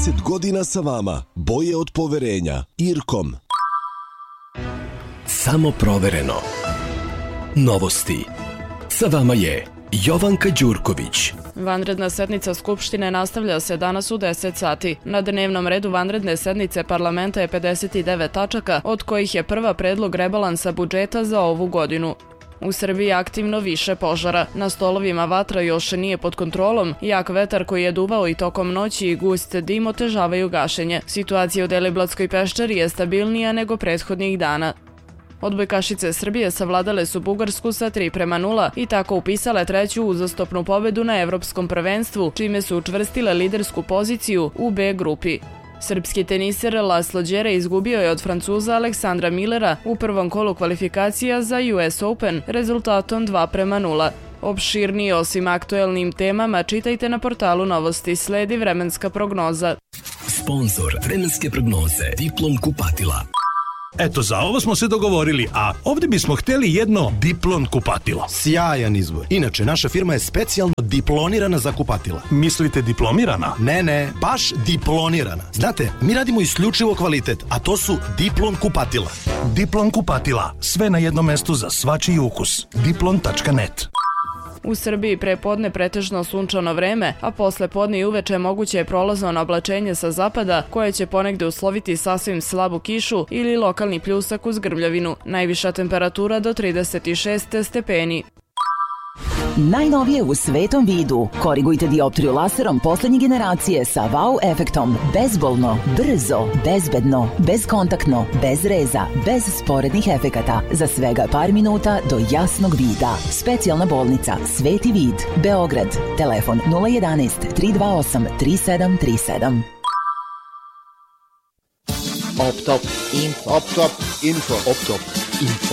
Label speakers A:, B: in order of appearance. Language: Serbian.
A: 30 godina sa vama. Boje od poverenja. Irkom.
B: Samo provereno. Novosti. Sa vama je Jovanka Đurković.
C: Vanredna sednica Skupštine nastavlja se danas u 10 sati. Na dnevnom redu vanredne sednice parlamenta je 59 tačaka, od kojih je prva predlog rebalansa budžeta za ovu godinu. U Srbiji je aktivno više požara. Na stolovima vatra još nije pod kontrolom. Jak vetar koji je duvao i tokom noći i gust dim otežavaju gašenje. Situacija u Deliblatskoj peščari je stabilnija nego prethodnih dana. Odbojkašice Srbije savladale su Bugarsku sa 3:0 i tako upisale treću uzastopnu pobedu na Evropskom prvenstvu, čime su učvrstile lidersku poziciju u B grupi. Srpski teniser Laslo Đere izgubio je od Francuza Aleksandra Millera u prvom kolu kvalifikacija za US Open rezultatom 2:0. Opširnije o svim aktuelnim temama čitajte na portalu Novosti. Sledi vremenska prognoza.
B: Sponzor vremenske prognoze Diplom kupatila.
D: Eto, za ovo smo se dogovorili, a ovdje bismo htjeli jedno Diplon kupatilo.
E: Sjajan izbor. Inače, naša firma je specijalno diplonirana za kupatila.
D: Mislite diplomirana?
E: Ne, baš diplonirana. Znate, mi radimo isključivo kvalitet, a to su Diplon kupatila.
D: Diplon kupatila. Sve na jednom mestu za svačiji ukus. Diplon.net.
C: U Srbiji prepodne pretežno sunčano vreme, a posle podne i uveče moguće je prolazno oblačenje sa zapada, koje će ponegde usloviti sasvim slabu kišu ili lokalni pljusak uz grmljavinu. Najviša temperatura do 36 stepeni.
F: Najnovije u svetom vidu. Korigujte dioptriju laserom poslednje generacije sa wow efektom. Bezbolno, brzo, bezbedno, bezkontaktno, bez reza, bez sporednih efekata. Za svega par minuta do jasnog vida. Specijalna bolnica Sveti vid, Beograd. Telefon 011 328 3737.
G: Optop info.